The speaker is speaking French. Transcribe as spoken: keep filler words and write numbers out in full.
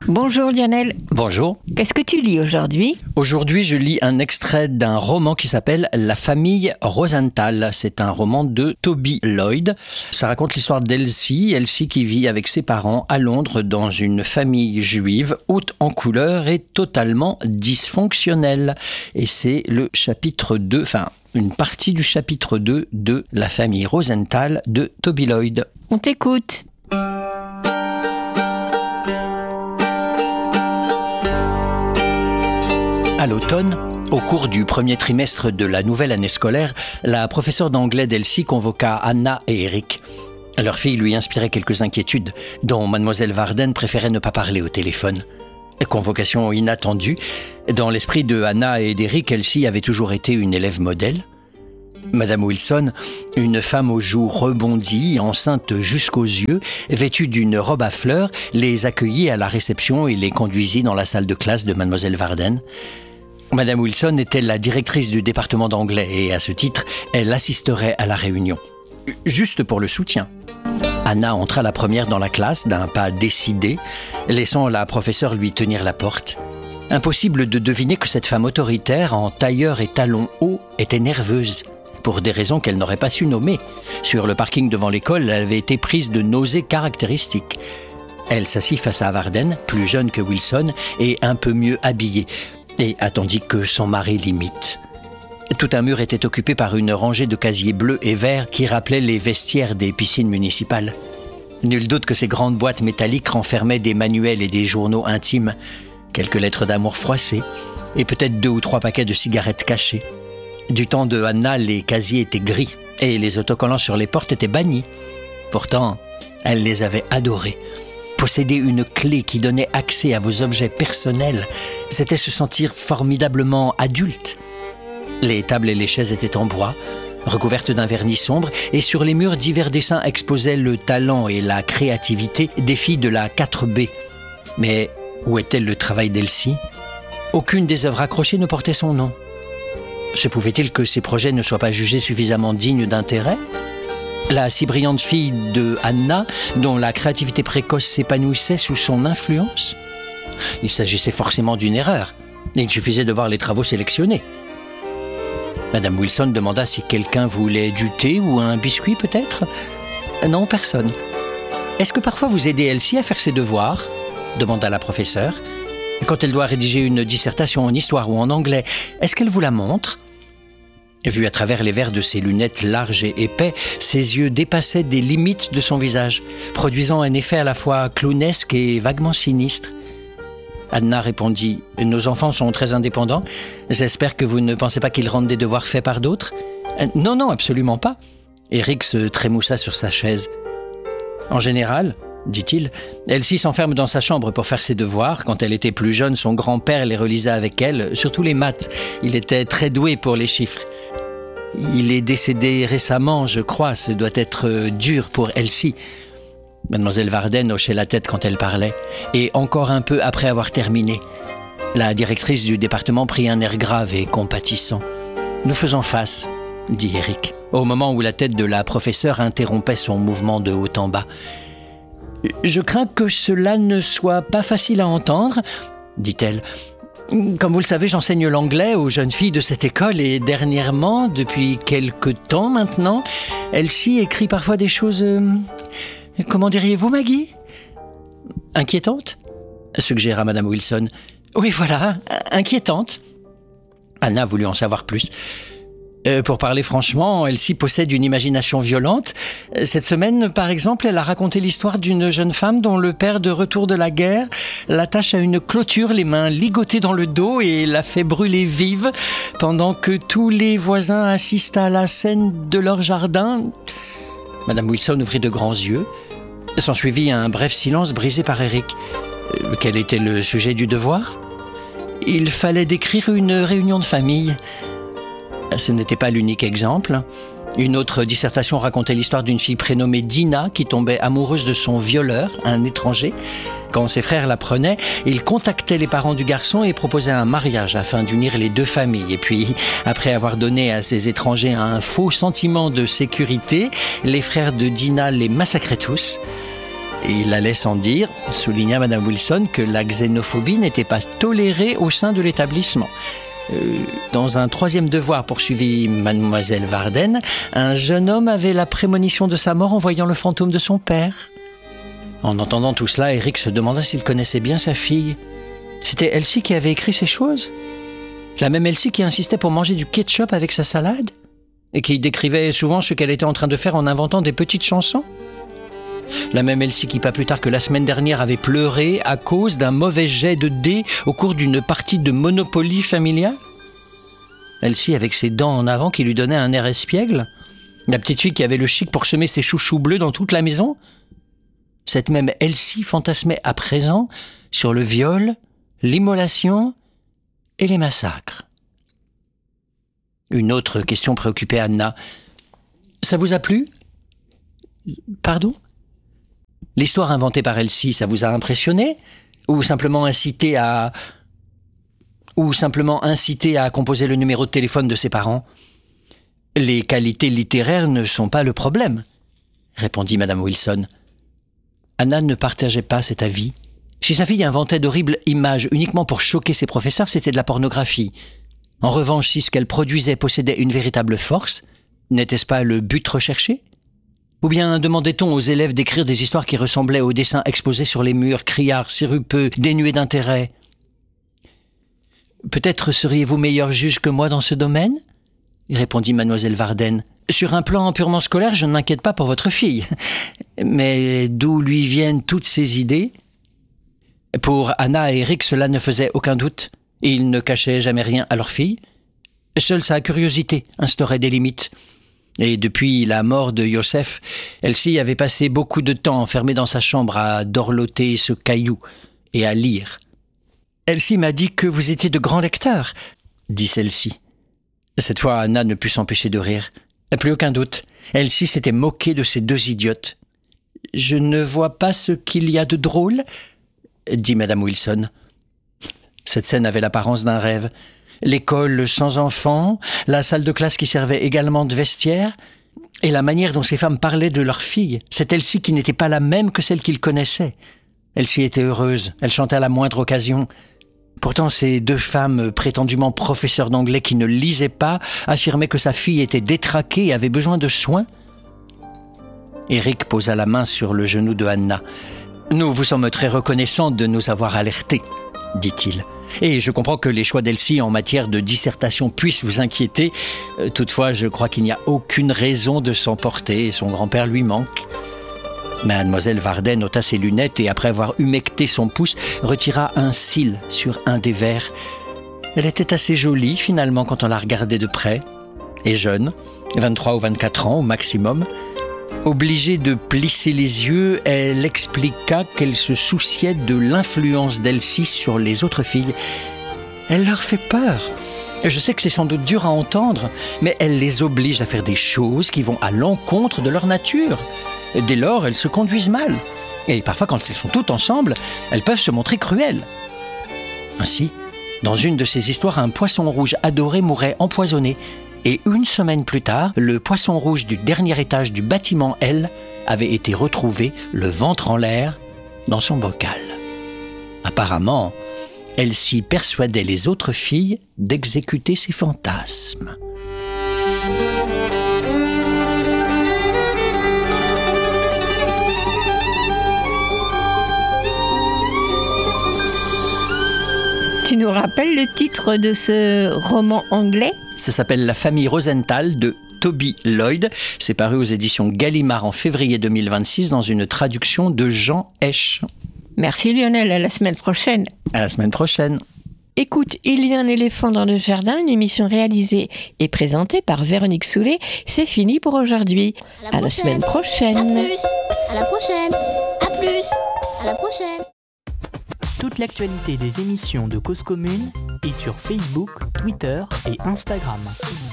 Bonjour Lionel. Bonjour. Qu'est-ce que tu lis aujourd'hui ? Aujourd'hui, je lis un extrait d'un roman qui s'appelle La famille Rosenthal. C'est un roman de Toby Lloyd. Ça raconte l'histoire d'Elsie, Elsie qui vit avec ses parents à Londres dans une famille juive haute en couleur et totalement dysfonctionnelle. Et c'est le chapitre deux, enfin une partie du chapitre deux de La famille Rosenthal de Toby Lloyd. On t'écoute. À l'automne, au cours du premier trimestre de la nouvelle année scolaire, la professeure d'anglais d'Elsie convoqua Anna et Eric. Leur fille lui inspirait quelques inquiétudes, dont mademoiselle Varden préférait ne pas parler au téléphone. Convocation inattendue. Dans l'esprit de Anna et d'Eric, Elsie avait toujours été une élève modèle. Madame Wilson, une femme aux joues rebondies, enceinte jusqu'aux yeux, vêtue d'une robe à fleurs, les accueillit à la réception et les conduisit dans la salle de classe de mademoiselle Varden. Madame Wilson était la directrice du département d'anglais et à ce titre, elle assisterait à la réunion. Juste pour le soutien. Anna entra la première dans la classe d'un pas décidé, laissant la professeure lui tenir la porte. Impossible de deviner que cette femme autoritaire en tailleur et talons hauts était nerveuse, pour des raisons qu'elle n'aurait pas su nommer. Sur le parking devant l'école, elle avait été prise de nausées caractéristiques. Elle s'assit face à Varden, plus jeune que Wilson et un peu mieux habillée, et attendit que son mari l'imite. Tout un mur était occupé par une rangée de casiers bleus et verts qui rappelaient les vestiaires des piscines municipales. Nul doute que ces grandes boîtes métalliques renfermaient des manuels et des journaux intimes, quelques lettres d'amour froissées, et peut-être deux ou trois paquets de cigarettes cachés. Du temps de Anna, les casiers étaient gris, et les autocollants sur les portes étaient bannis. Pourtant, elle les avait adorés. Posséder une clé qui donnait accès à vos objets personnels, c'était se sentir formidablement adulte. Les tables et les chaises étaient en bois, recouvertes d'un vernis sombre, et sur les murs, divers dessins exposaient le talent et la créativité des filles de la quatre B. Mais où était le travail d'Elsie ? Aucune des œuvres accrochées ne portait son nom. Se pouvait-il que ces projets ne soient pas jugés suffisamment dignes d'intérêt ? La si brillante fille de Anna, dont la créativité précoce s'épanouissait sous son influence ? Il s'agissait forcément d'une erreur. Il suffisait de voir les travaux sélectionnés. Madame Wilson demanda si quelqu'un voulait du thé ou un biscuit peut-être ? Non, personne. Est-ce que parfois vous aidez Elsie à faire ses devoirs ? Demanda la professeure. Quand elle doit rédiger une dissertation en histoire ou en anglais, est-ce qu'elle vous la montre ? Vu à travers les verres de ses lunettes larges et épais, ses yeux dépassaient des limites de son visage, produisant un effet à la fois clownesque et vaguement sinistre. Anna répondit « Nos enfants sont très indépendants. J'espère que vous ne pensez pas qu'ils rendent des devoirs faits par d'autres ?»« Non, non, absolument pas. » Eric se trémoussa sur sa chaise. « En général, dit-il, Elsie s'enferme dans sa chambre pour faire ses devoirs. Quand elle était plus jeune, son grand-père les relisait avec elle, surtout les maths. Il était très doué pour les chiffres. Il est décédé récemment, je crois. Ce doit être dur pour Elsie. » Mademoiselle Varden hochait la tête quand elle parlait, et encore un peu après avoir terminé, la directrice du département prit un air grave et compatissant. « Nous faisons face, » dit Eric, au moment où la tête de la professeure interrompait son mouvement de haut en bas. « Je crains que cela ne soit pas facile à entendre, » dit-elle. « Comme vous le savez, j'enseigne l'anglais aux jeunes filles de cette école et dernièrement, depuis quelque temps maintenant, Elsie écrit parfois des choses... Euh, comment diriez-vous, Maggie ? Inquiétante ? Suggéra Madame Wilson. Oui, voilà, inquiétante. Anna voulut en savoir plus. Euh, pour parler franchement, Elsie possède une imagination violente. Cette semaine, par exemple, elle a raconté l'histoire d'une jeune femme dont le père de retour de la guerre l'attache à une clôture, les mains ligotées dans le dos et la fait brûler vive pendant que tous les voisins assistent à la scène de leur jardin. Madame Wilson ouvrit de grands yeux. S'ensuivit un bref silence brisé par Eric. Euh, quel était le sujet du devoir ? Il fallait décrire une réunion de famille. Ce n'était pas l'unique exemple. Une autre dissertation racontait l'histoire d'une fille prénommée Dina qui tombait amoureuse de son violeur, un étranger. Quand ses frères l'apprenaient, ils contactaient les parents du garçon et proposaient un mariage afin d'unir les deux familles. Et puis, après avoir donné à ces étrangers un faux sentiment de sécurité, les frères de Dina les massacraient tous. Et il allait sans dire, souligna Madame Wilson, que la xénophobie n'était pas tolérée au sein de l'établissement. Euh, dans un troisième devoir, poursuivit Mademoiselle Varden, un jeune homme avait la prémonition de sa mort en voyant le fantôme de son père. En entendant tout cela, Eric se demanda s'il connaissait bien sa fille. C'était Elsie qui avait écrit ces choses ? La même Elsie qui insistait pour manger du ketchup avec sa salade ? Et qui décrivait souvent ce qu'elle était en train de faire en inventant des petites chansons ? La même Elsie qui, pas plus tard que la semaine dernière, avait pleuré à cause d'un mauvais jet de dés au cours d'une partie de Monopoly familiale ? Elsie avec ses dents en avant qui lui donnaient un air espiègle ? La petite fille qui avait le chic pour semer ses chouchous bleus dans toute la maison ? Cette même Elsie fantasmait à présent sur le viol, l'immolation et les massacres. Une autre question préoccupait Anna. « Ça vous a plu ? Pardon ? L'histoire inventée par Elsie, ça vous a impressionné ? Ou simplement incité à... Ou simplement incité à composer le numéro de téléphone de ses parents ? Les qualités littéraires ne sont pas le problème, répondit Madame Wilson. Anna ne partageait pas cet avis. Si sa fille inventait d'horribles images uniquement pour choquer ses professeurs, c'était de la pornographie. En revanche, si ce qu'elle produisait possédait une véritable force, n'était-ce pas le but recherché ? Ou bien demandait-on aux élèves d'écrire des histoires qui ressemblaient aux dessins exposés sur les murs, criards, sirupeux, dénués d'intérêt ? « Peut-être seriez-vous meilleur juge que moi dans ce domaine ?» répondit Mademoiselle Varden. « Sur un plan purement scolaire, je ne m'inquiète pas pour votre fille. Mais d'où lui viennent toutes ces idées ? » Pour Anna et Eric, cela ne faisait aucun doute. Ils ne cachaient jamais rien à leur fille. Seule sa curiosité instaurait des limites. Et depuis la mort de Joseph, Elsie avait passé beaucoup de temps enfermée dans sa chambre à dorloter ce caillou et à lire. « Elsie m'a dit que vous étiez de grands lecteurs, » dit celle-ci. Cette fois, Anna ne put s'empêcher de rire. Plus aucun doute, Elsie s'était moquée de ces deux idiotes. « Je ne vois pas ce qu'il y a de drôle, » dit Madame Wilson. Cette scène avait l'apparence d'un rêve. L'école sans enfants, la salle de classe qui servait également de vestiaire, et la manière dont ces femmes parlaient de leur fille, cette Elsie qui n'était pas la même que celle qu'ils connaissaient. Elsie était heureuse, elle chantait à la moindre occasion. Pourtant, ces deux femmes prétendument professeurs d'anglais qui ne lisaient pas affirmaient que sa fille était détraquée et avait besoin de soins. Eric posa la main sur le genou de Anna. « Nous vous sommes très reconnaissants de nous avoir alertés, » dit-il. « Et je comprends que les choix d'Elsie en matière de dissertation puissent vous inquiéter. Euh, toutefois, je crois qu'il n'y a aucune raison de s'emporter et son grand-père lui manque. » Mademoiselle Varden ôta ses lunettes et, après avoir humecté son pouce, retira un cil sur un des verres. Elle était assez jolie, finalement, quand on la regardait de près. Et jeune, vingt-trois ou vingt-quatre ans au maximum. Obligée de plisser les yeux, elle expliqua qu'elle se souciait de l'influence d'Elsie sur les autres filles. Elle leur fait peur. Je sais que c'est sans doute dur à entendre, mais elle les oblige à faire des choses qui vont à l'encontre de leur nature. Dès lors, elles se conduisent mal. Et parfois, quand elles sont toutes ensemble, elles peuvent se montrer cruelles. Ainsi, dans une de ces histoires, un poisson rouge adoré mourait empoisonné. Et une semaine plus tard, le poisson rouge du dernier étage du bâtiment L avait été retrouvé, le ventre en l'air, dans son bocal. Apparemment, Elsie persuadait les autres filles d'exécuter ses fantasmes. Tu nous rappelles le titre de ce roman anglais ? Ça s'appelle La famille Rosenthal de Toby Lloyd. C'est paru aux éditions Gallimard en février deux mille vingt-six dans une traduction de Jean Hesch. Merci Lionel, à la semaine prochaine. À la semaine prochaine. Écoute, il y a un éléphant dans le jardin, une émission réalisée et présentée par Véronique Soulet. C'est fini pour aujourd'hui. À la, à la semaine prochaine. À plus. À la prochaine. À plus. À la prochaine. Toute l'actualité des émissions de Cause Commune est sur Facebook, Twitter et Instagram.